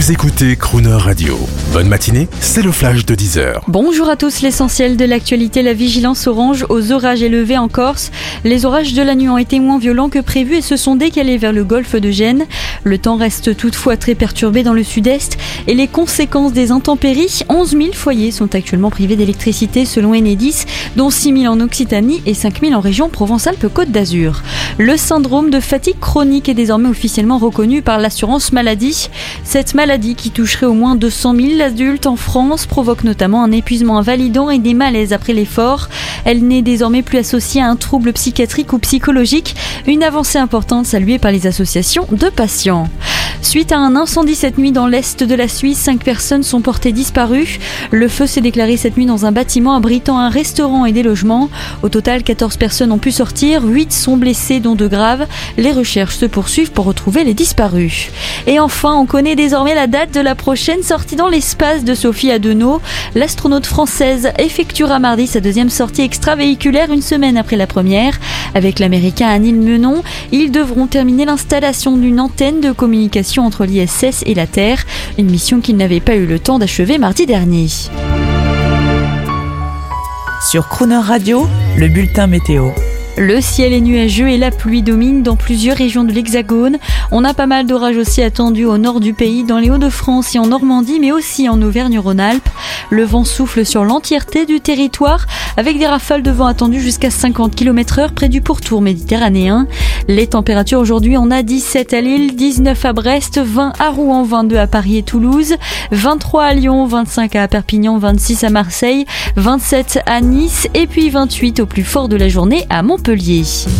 Vous écoutez Crooner Radio. Bonne matinée, c'est le flash de 10h. Bonjour à tous, l'essentiel de l'actualité, la vigilance orange aux orages élevés en Corse. Les orages de la nuit ont été moins violents que prévu et se sont décalés vers le golfe de Gênes. Le temps reste toutefois très perturbé dans le sud-est et les conséquences des intempéries, 11 000 foyers sont actuellement privés d'électricité selon Enedis, dont 6 000 en Occitanie et 5 000 en région Provence-Alpes-Côte d'Azur. Le syndrome de fatigue chronique est désormais officiellement reconnu par l'assurance maladie. Cette maladie, qui toucherait au moins 200 000 adultes en France, provoque notamment un épuisement invalidant et des malaises après l'effort. Elle n'est désormais plus associée à un trouble psychiatrique ou psychologique, une avancée importante saluée par les associations de patients. Suite à un incendie cette nuit dans l'est de la Suisse, 5 personnes sont portées disparues. Le feu s'est déclaré cette nuit dans un bâtiment abritant un restaurant et des logements. Au total, 14 personnes ont pu sortir, 8 sont blessées, dont 2 graves. Les recherches se poursuivent pour retrouver les disparus. Et enfin, on connaît désormais la date de la prochaine sortie dans l'espace de Sophie Adenau. L'astronaute française effectuera mardi sa deuxième sortie extravéhiculaire une semaine après la première. Avec l'américain Anil Menon, ils devront terminer l'installation d'une antenne de communication entre l'ISS et la Terre, une mission qu'ils n'avaient pas eu le temps d'achever mardi dernier. Sur Crooner Radio, le bulletin météo. Le ciel est nuageux et la pluie domine dans plusieurs régions de l'Hexagone. On a pas mal d'orages aussi attendus au nord du pays, dans les Hauts-de-France et en Normandie, mais aussi en Auvergne-Rhône-Alpes. Le vent souffle sur l'entièreté du territoire, avec des rafales de vent attendues jusqu'à 50 km/h près du pourtour méditerranéen. Les températures aujourd'hui, on a 17 à Lille, 19 à Brest, 20 à Rouen, 22 à Paris et Toulouse, 23 à Lyon, 25 à Perpignan, 26 à Marseille, 27 à Nice et puis 28 au plus fort de la journée à Montpellier.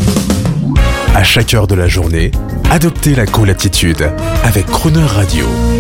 À chaque heure de la journée, adoptez la cool attitude avec Crooner Radio.